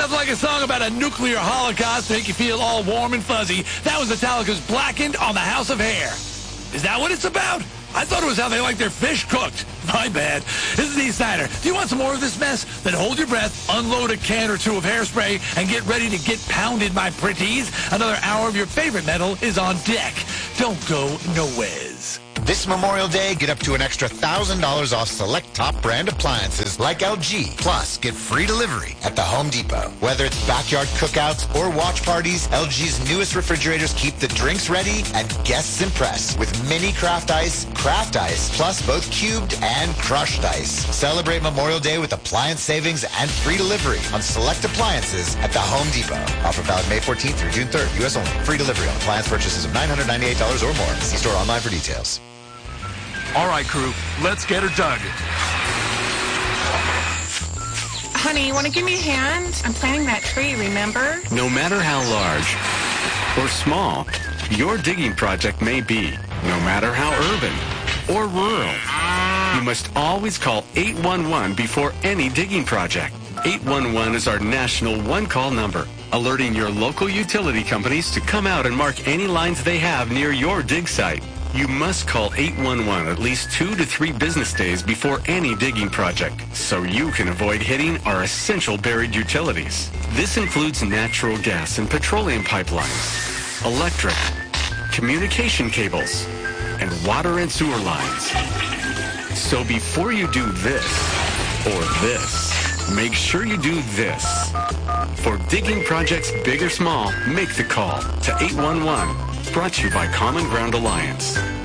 Nothing like a song about a nuclear holocaust to make you feel all warm and fuzzy. That was Metallica's Blackened on the House of Hair. Is that what it's about? I thought it was how they like their fish cooked. My bad. This is Dee Snider. Do you want some more of this mess? Then hold your breath, unload a can or two of hairspray, and get ready to get pounded, my pretties. Another hour of your favorite metal is on deck. Don't go nowheres. This Memorial Day, get up to an extra $1,000 off select top brand appliances like LG. Plus, get free delivery at the Home Depot. Whether it's backyard cookouts or watch parties, LG's newest refrigerators keep the drinks ready and guests impressed with mini craft ice, plus both cubed and crushed ice. Celebrate Memorial Day with appliance savings and free delivery on select appliances at the Home Depot. Offer valid May 14th through June 3rd. U.S. only. Free delivery on appliance purchases of $998 or more. See store online for details. All right, crew, let's get her dug. Honey, you want to give me a hand? I'm planting that tree, remember? No matter how large or small your digging project may be, no matter how urban or rural, you must always call 811 before any digging project. 811 is our national one-call number, alerting your local utility companies to come out and mark any lines they have near your dig site. You must call 811 at least 2 to 3 business days before any digging project, so you can avoid hitting our essential buried utilities. This includes natural gas and petroleum pipelines, electric, communication cables, and water and sewer lines. So before you do this or this, make sure you do this. For digging projects big or small, make the call to 811. Brought to you by Common Ground Alliance.